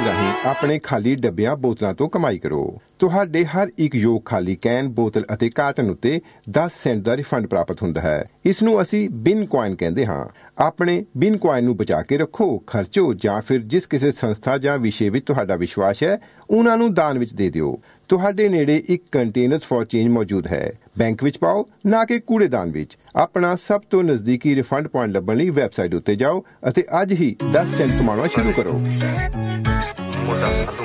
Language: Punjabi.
ਰਾਹੀਂ ਆਪਣੇ ਖਾਲੀ ਡੱਬਿਆਂ ਬੋਤਲਾਂ ਤੋਂ ਕਮਾਈ ਕਰੋ। ਤੁਹਾਡੇ ਹਰ ਇੱਕ ਯੋਗ ਖਾਲੀ ਕੈਨ, ਬੋਤਲ ਅਤੇ ਕਾਰਟਨ ਉੱਤੇ 10 ਸੈਂਟ ਦਾ ਰਿਫੰਡ ਪ੍ਰਾਪਤ ਹੁੰਦਾ ਹੈ। ਇਸ ਨੂੰ ਅਸੀਂ ਬਿਨ ਕੁਆਇਨ ਕਹਿੰਦੇ ਹਾਂ। ਆਪਣੇ ਬਿਨ ਕੁਆਇਨ ਨੂੰ ਬਚਾ ਕੇ ਰੱਖੋ, ਖਰਚੋ ਜਾਂ ਫਿਰ ਜਿਸ ਕਿਸੇ ਸੰਸਥਾ ਜਾਂ ਵਿਸ਼ੇ ਵਿੱਚ ਤੁਹਾਡਾ ਵਿਸ਼ਵਾਸ ਹੈ ਉਹਨਾਂ ਨੂੰ ਦਾਨ ਵਿੱਚ ਦੇ ਦਿਓ। ਤੁਹਾਡੇ ਨੇੜੇ ਇੱਕ ਕੰਟੇਨਰਸ ਫॉर ਚੇਂਜ ਮੌਜੂਦ ਹੈ। ਬੈਂਕ ਵਿੱਚ ਪਾਓ, ਨਾ ਕਿ ਕੂੜੇਦਾਨ ਵਿੱਚ। ਆਪਣਾ ਸਭ ਤੋਂ ਨਜ਼ਦੀਕੀ ਰਿਫੰਡ ਪੁਆਇੰਟ ਲੱਭਣ ਲਈ ਵੈਬਸਾਈਟ ਉੱਤੇ ਜਾਓ ਅਤੇ ਅੱਜ ਹੀ 10 ਸੈਂਟ ਕਮਾਉਣਾ ਸ਼ੁਰੂ ਕਰੋ।